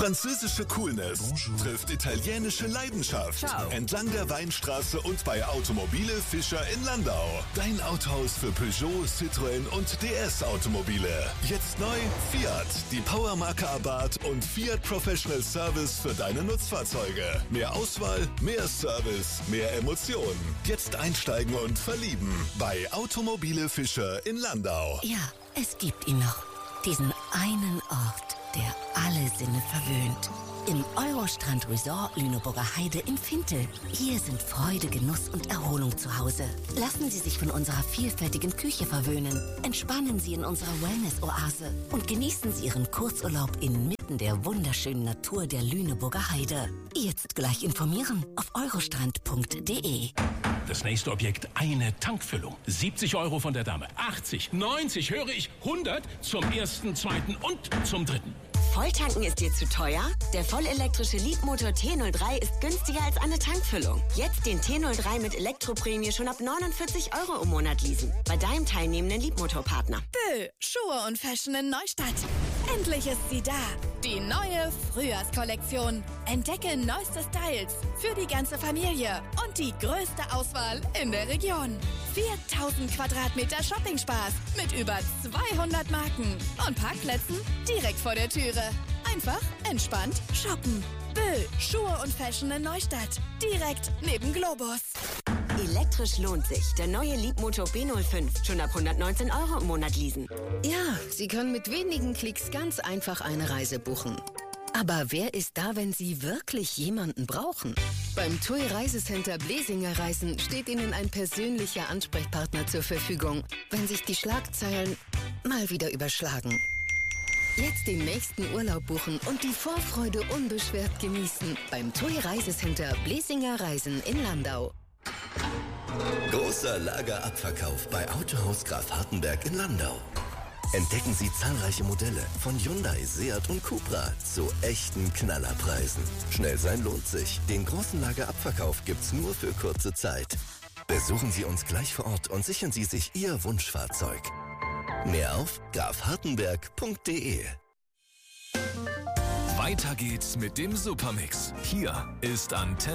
Französische Coolness trifft italienische Leidenschaft. Ciao. Entlang der Weinstraße und bei Automobile Fischer in Landau. Dein Autohaus für Peugeot, Citroën und DS-Automobile. Jetzt neu Fiat, die Powermarke Abarth und Fiat Professional Service für deine Nutzfahrzeuge. Mehr Auswahl, mehr Service, mehr Emotionen. Jetzt einsteigen und verlieben bei Automobile Fischer in Landau. Ja, es gibt ihn noch. Diesen einen Ort, der alle Sinne verwöhnt. Im Eurostrand Resort Lüneburger Heide in Fintel. Hier sind Freude, Genuss und Erholung zu Hause. Lassen Sie sich von unserer vielfältigen Küche verwöhnen. Entspannen Sie in unserer Wellness-Oase und genießen Sie Ihren Kurzurlaub inmitten der wunderschönen Natur der Lüneburger Heide. Jetzt gleich informieren auf eurostrand.de. Das nächste Objekt, eine Tankfüllung. 70 € von der Dame. 80, 90, höre ich, 100 zum ersten, zweiten und zum dritten. Volltanken ist dir zu teuer? Der vollelektrische Leapmotor T03 ist günstiger als eine Tankfüllung. Jetzt den T03 mit Elektroprämie schon ab 49 € im Monat leasen. Bei deinem teilnehmenden Leapmotor-Partner. Bö, Schuhe und Fashion in Neustadt. Endlich ist sie da. Die neue Frühjahrskollektion. Entdecke neueste Styles für die ganze Familie und die größte Auswahl in der Region. 4000 Quadratmeter Shoppingspaß mit über 200 Marken und Parkplätzen direkt vor der Türe. Einfach entspannt shoppen. Bö, Schuhe und Fashion in Neustadt. Direkt neben Globus. Elektrisch lohnt sich. Der neue Leapmotor B05. Schon ab 119 € im Monat leasen. Ja, Sie können mit wenigen Klicks ganz einfach eine Reise buchen. Aber wer ist da, wenn Sie wirklich jemanden brauchen? Beim TUI Reisecenter Blesinger Reisen steht Ihnen ein persönlicher Ansprechpartner zur Verfügung, wenn sich die Schlagzeilen mal wieder überschlagen. Jetzt den nächsten Urlaub buchen und die Vorfreude unbeschwert genießen beim TUI Reisecenter Blesinger Reisen in Landau. Großer Lagerabverkauf bei Autohaus Graf Hartenberg in Landau. Entdecken Sie zahlreiche Modelle von Hyundai, Seat und Cupra zu echten Knallerpreisen. Schnell sein lohnt sich. Den großen Lagerabverkauf gibt's nur für kurze Zeit. Besuchen Sie uns gleich vor Ort und sichern Sie sich Ihr Wunschfahrzeug. Mehr auf grafhartenberg.de. Weiter geht's mit dem Supermix. Hier ist Antenne.